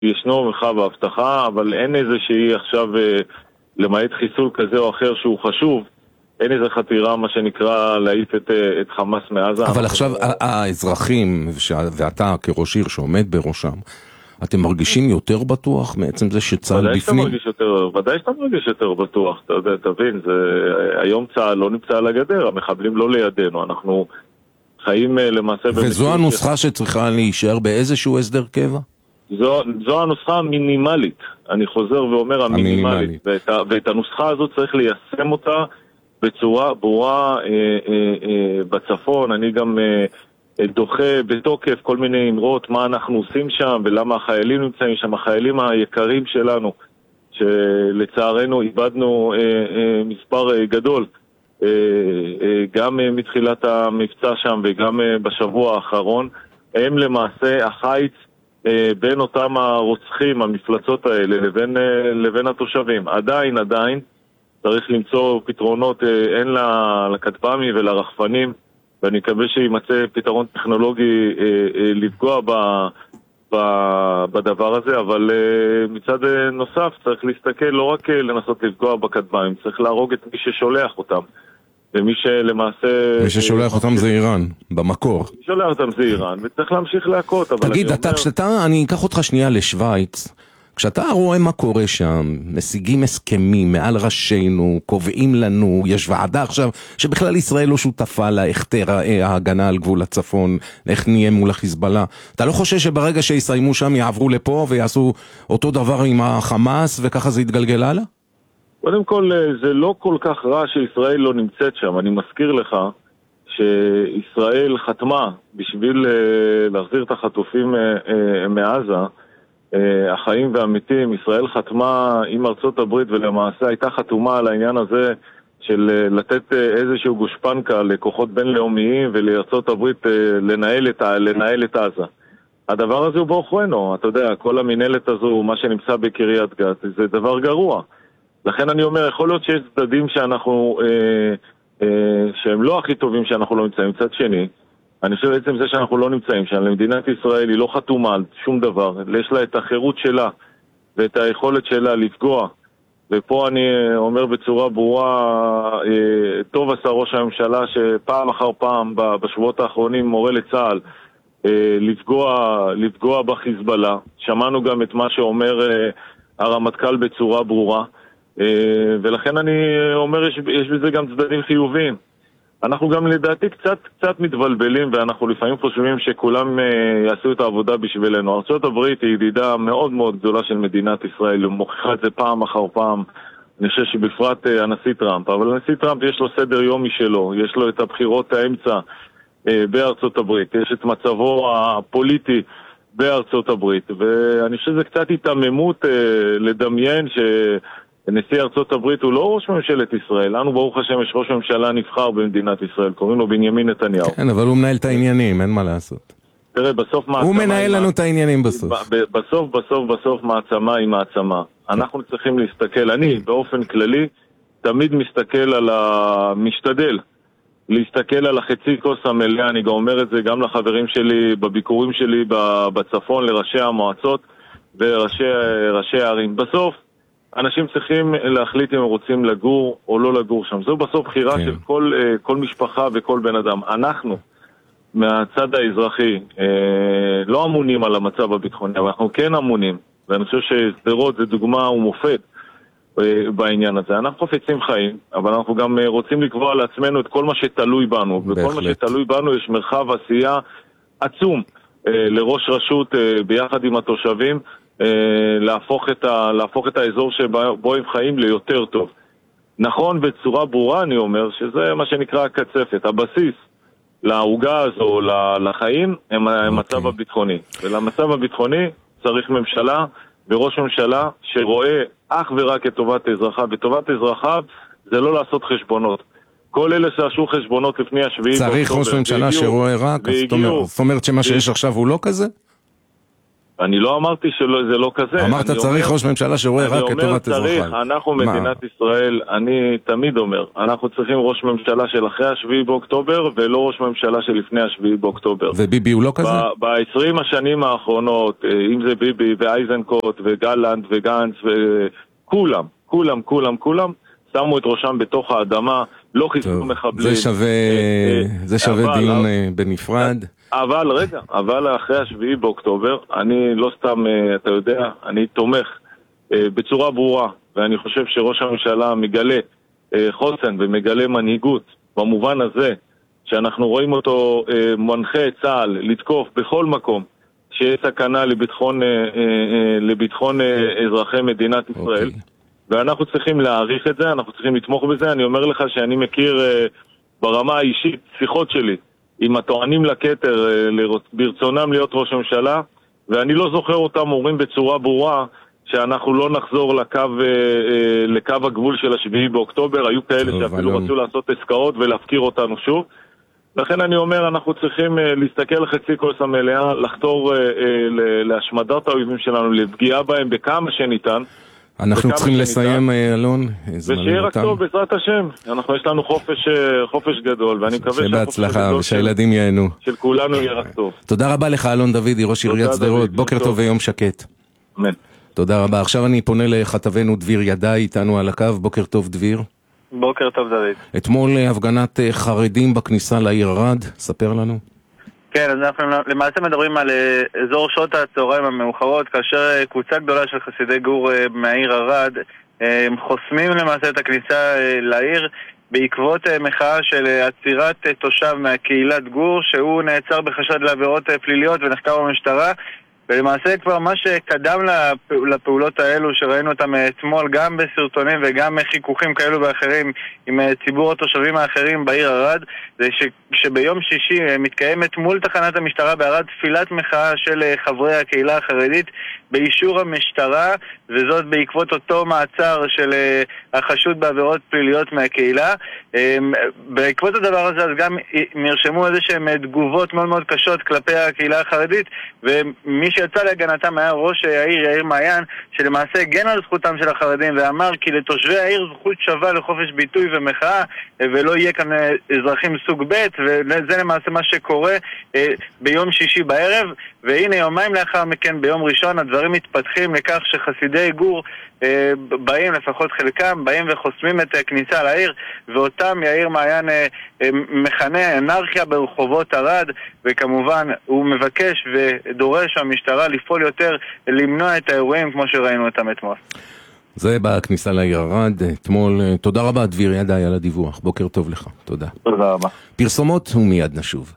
ישנו מרחב ההבטחה, אבל אין איזושהי עכשיו, למעט חיסול כזה או אחר שהוא חשוב, אין איזה חתירה, מה שנקרא, להעיף את חמאס מעזה. אבל עכשיו האזרחים, ואתה כראש עיר שעומד בראשם, אתם מרגישים יותר בטוח מעצם זה שצה"ל בפנים? ודאי שאתה מרגיש יותר בטוח, אתה יודע, תבין, היום צה"ל לא נמצא על הגדר, המחבלים לא לידינו, אנחנו חיים למעשה... וזו הנוסחה שצריכה להישאר באיזשהו הסדר קבע? זו הנוסחה המינימלית, אני חוזר ואומר המינימלית, ואת הנוסחה הזאת צריך ליישם אותה בצורה ברורה בצפון. אני גם דוחה בתוקף כל מיני אמרות מה אנחנו עושים שם ולמה החיילים נמצאים שם, החיילים היקרים שלנו, שלצערנו איבדנו מספר גדול, גם מתחילת המבצע שם וגם בשבוע האחרון, הם למעשה החיץ בין אותם הרוצחים, המפלצות האלה, לבין התושבים. עדיין צריך למצוא פתרונות הן לכטב"מים ולרחפנים, ואני מקווה שימצא פתרון טכנולוגי לפגוע בדבר הזה, אבל מצד נוסף צריך להסתכל לא רק לנסות לפגוע בכטב"מים, צריך להרוג את מי ששולח אותם. ומי שלמעשה... מי ששולח אותם זה איראן, במקור. מי ששולח אותם זה איראן, וצריך להמשיך להכות. תגיד, אני אקח אותך שנייה לשוויץ, כשאתה רואה מה קורה שם, משיגים הסכמים מעל ראשינו, קובעים לנו, יש ועדה עכשיו שבכלל ישראל לא שותפה לה, איך תראה ההגנה על גבול הצפון, איך נהיה מול החיזבאללה. אתה לא חושב שברגע שיסיימו שם יעברו לפה ויעשו אותו דבר עם החמאס וככה זה יתגלגל הלאה? קודם כל, זה לא כל כך רע שישראל לא נמצאת שם. אני מזכיר לך שישראל חתמה בשביל להחזיר את החטופים מעזה, החיים והמתים. ישראל חתמה עם ארצות הברית ולמעשה הייתה חתומה על העניין הזה של לתת איזשהו גושפנקה לכוחות בינלאומיים ולארצות הברית לנהל את עזה. הדבר הזה הוא בעוכרינו. אתה יודע, כל המנהלת הזו, מה שנמצא בקריית גת, זה דבר גרוע. לכן אני אומר, יכול להיות שיש צדדים שהם לא הכי טובים שאנחנו לא נמצאים. מצד שני, אני חושב בעצם זה שאנחנו לא נמצאים שם, למדינת ישראל היא לא חתומה על שום דבר, יש לה את החירות שלה ואת היכולת שלה לפגוע, ופה אני אומר בצורה ברורה, טוב עשה ראש הממשלה שפעם אחר פעם בשבועות האחרונים מורה לצה"ל לפגוע בחיזבאללה. שמענו גם את מה שאומר הרמטכ"ל בצורה ברורה, ולכן אני אומר יש בזה גם צדדים חיוביים. אנחנו גם לדעתי קצת מתבלבלים, ואנחנו לפעמים חושבים שכולם יעשו את העבודה בשבילנו. ארצות הברית היא ידידה מאוד מאוד גדולה של מדינת ישראל, הוא מוכיחה את זה פעם אחר פעם. אני חושב שבפרט הנשיא טראמפ, אבל הנשיא טראמפ יש לו סדר יומי שלו, יש לו את הבחירות האמצע בארצות הברית, יש את מצבו הפוליטי בארצות הברית, ואני חושב שזה קצת התעממות לדמיין נשיא ארצות הברית הוא לא ראש ממשלת ישראל. לנו ברוך השם יש ראש ממשלה נבחר במדינת ישראל, קוראים לו בנימין נתניהו. כן, אבל הוא מנהל את העניינים, אין מה לעשות. תראה, בסוף מעצמה... הוא מנהל לנו את העניינים בסוף. בסוף מעצמה היא מעצמה. אנחנו צריכים להסתכל, אני באופן כללי תמיד מסתכל על המשתדל, להסתכל על החצי כוס המלאה. אני גם אומר את זה גם לחברים שלי בביקורים שלי בצפון, לראשי המועצות וראשי הערים. בסוף אנשים צריכים להחליט אם הם רוצים לגור או לא לגור שם. זו בסוף בחירה של כל משפחה וכל בן אדם. אנחנו, מהצד האזרחי, לא אמונים על המצב הביטחוני, אבל אנחנו כן אמונים, ואני חושב שסדרות זה דוגמה ומופת בעניין הזה. אנחנו חפצים חיים, אבל אנחנו גם רוצים לקבוע לעצמנו את כל מה שתלוי בנו, וכל מה שתלוי בנו יש מרחב עשייה עצום לראש רשות ביחד עם התושבים, להפוך את האזור שבו הם חיים ליותר טוב. נכון, בצורה ברורה אני אומר שזה מה שנקרא הקצפת, הבסיס לעוגה הזו, לחיים, הם המצב הביטחוני. ולמצב הביטחוני צריך ממשלה וראש ממשלה שרואה אך ורק את טובת האזרחיו, וטובת אזרחיו זה לא לעשות חשבונות. כל אלה שעשו חשבונות לפני השביעי צריך ראש ממשלה שרואה רק, זאת אומרת שמה שיש עכשיו הוא לא כזה? אני לא אמרתי שזה לא כזה. אמרת צריך ראש ממשלה שרואה רק את טובת אזרחיו. אנחנו מדינת ישראל, אני תמיד אומר, אנחנו צריכים ראש ממשלה של אחרי השביעי באוקטובר, ולא ראש ממשלה של לפני השביעי באוקטובר. וביבי הוא לא כזה? ב-20 השנים האחרונות, אם זה ביבי ואייזנקוט וגלנט וגנץ וכולם, שמו את ראשם בתוך האדמה, לא חיסלו מחבלים. זה שווה דיון בנפרד. אבל אחרי השביעי באוקטובר, אני לא סתם, אתה יודע, אני תומך בצורה ברורה, ואני חושב שראש הממשלה מגלה חוסן ומגלה מנהיגות, במובן הזה שאנחנו רואים אותו מנחה את צה"ל לתקוף בכל מקום שיש סכנה לביטחון אזרחי מדינת ישראל. ואנחנו צריכים להעריך את זה, אנחנו צריכים לתמוך בזה. אני אומר לך שאני מכיר ברמה האישית שיחות שלי עם הטוענים לכתר ברצונם להיות ראש הממשלה, ואני לא זוכר אותם אומרים בצורה ברורה שאנחנו לא נחזור לקו הגבול של השביעי באוקטובר. היו כאלה שאפילו רצו לעשות עסקאות ולהפקיר אותנו שוב. לכן אני אומר, אנחנו צריכים להסתכל לחצי כוס המלאה, לחתור להשמדת האויבים שלנו, לפגיעה בהם בכמה שניתן. אנחנו צריכים לסיים, אלון. ושיהיה רק טוב, בעזרת השם. יש לנו חופש גדול, ואני מקווה שבהצלחה, ושהילדים ייהנו. של כולנו יהיה רק טוב. תודה רבה לך, אלון דוידי, ראש עיריית שדרות. בוקר טוב ויום שקט. אמן. תודה רבה. עכשיו אני פונה לכתבנו דביר ידעי, איתנו על הקו. בוקר טוב, דביר. בוקר טוב, דוד. אתמול הפגנת חרדים בכניסה לעיר ערד. ספר לנו. כן, אז אנחנו למעשה מדברים על אזור שעות הצהריים המאוחרות, כאשר קבוצה גדולה של חסידי גור מהעיר ערד חוסמים למעשה את הכניסה לעיר בעקבות מחאה של עצירת תושב מהקהילת גור, שהוא נעצר בחשד לעבירות פליליות ונחקר במשטרה. ולמעשה כבר מה שקדם לפעולות האלו שראינו אותם אתמול גם בסרטונים וגם חיכוכים כאלו ואחרים עם ציבור התושבים האחרים בעיר ערד, זה שביום שישי מתקיימת מול תחנת המשטרה בערד תפילת מחאה של חברי הקהילה החרדית באישור המשטרה, וזאת בעקבות אותו מעצר של החשוד בעבירות פליליות מהקהילה. בעקבות הדבר הזה אז גם נרשמו איזה שהם תגובות מאוד מאוד קשות כלפי הקהילה החרדית, ומי שיצא להגנתם היה ראש העיר יאיר מעיין, שלמעשה הגן על זכותם של החרדים ואמר כי לתושבי העיר זכות שווה לחופש ביטוי ומחאה, ולא יהיה כאן אזרחים סוג ב', וזה למעשה מה שקורה ביום שישי בערב. והנה יומיים לאחר מכן ביום ראשון הדברים מתפתחים לכך שחסידי גור באים, לפחות חלקם, באים וחוסמים את הכניסה לעיר, ואותם יאיר מעיין מכנה אנרכיה ברחובות ערד, וכמובן הוא מבקש ודורש המשטרה לפעול יותר למנוע את האירועים כמו שראינו אותם אתמול. זה בכניסה לעיר ערד אתמול. תודה רבה דביר ידעי על הדיווח, בוקר טוב לך. תודה. תודה רבה. פרסומות ומיד נשוב.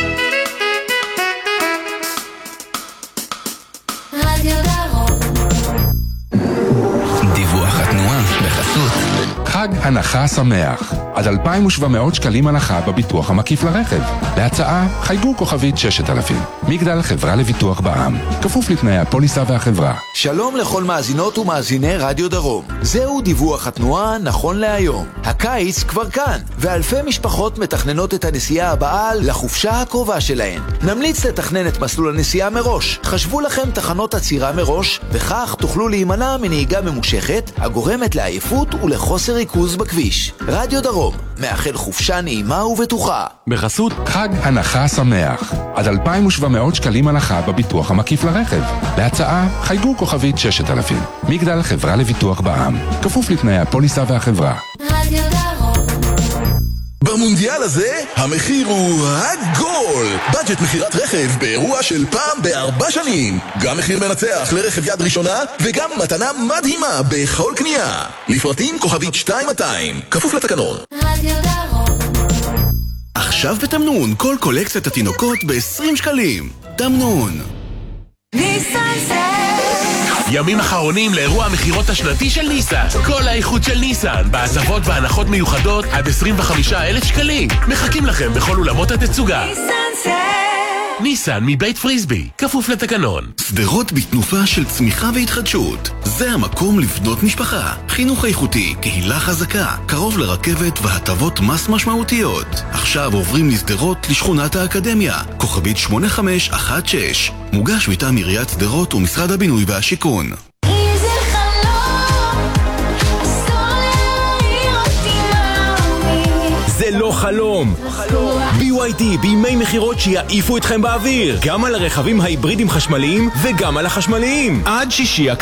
דיווח התנועה בחסות חג הנחה שמח, עד 2,700 שקלים הנחה בביטוח המקיף לרכב. להצעה חייגו כוכבית 6000. מגדל חברה לביטוח בע"מ, כפוף לתנאי הפוליסה והחברה. שלום לכל מאזינות ומאזיני רדיו דרום. זהו דיווח התנועה נכון להיום. הקיץ כבר כאן, ואלפי משפחות מתכננות את הנסיעה הבאה לחופשה הקרובה שלהן. נמליץ לתכנן את מסלול הנסיעה מראש. חשבו לכם תחנות עצירה מראש, וכך תוכלו להימנע מנהיגה ממושכת הגורמת לעייפות ולחוסר ריכוז בכביש. רדיו דרום, מאחל חופשה נעימה ובטוחה. בחסות חג הנחה שמח, עד 2,700 שקלים הנחה בביטוח המקיף לרכב. להצעה חייגו כוכבית 6000. מגדל חברה לביטוח בע"מ, כפוף לתנאי הפוליסה והחברה. רדיו דרום. במונדיאל הזה המחיר הוא הגול. בדג'ט מחירת רכב באירוע של פעם ב4 שנים. גם מחיר מנצח לרכב יד ראשונה וגם מתנה מדהימה בכל קנייה. לפרטים כוכבית 2200, כפוף לתקנון. רדיו דרום. עכשיו בתמנון כל קולקציית התינוקות ב20 שקלים. תמנון. ניסן סל. ימים אחרונים לאירוע המחירות השנתי של ניסן. כל האיכות של ניסן, בהטבות והנחות מיוחדות עד 25,000 שקלים. מחכים לכם בכל אולמות התצוגה. ניסן סל. ניסן מבית פריסבי, כפוף לתקנון. שדרות בתנופה של צמיחה והתחדשות. זה המקום לבנות משפחה. חינוך איכותי, קהילה חזקה, קרוב לרכבת והטבות מס משמעותיות. עכשיו עוברים לשדרות לשכונת האקדמיה. כוכבית 8516. מוגש מטעם עיריית שדרות ומשרד הבינוי והשיכון. זה לא חלום. BYD בימי מחירות שיעיפו אתכם באוויר, גם על הרכבים ההיברידים חשמליים וגם על החשמליים. עד שישי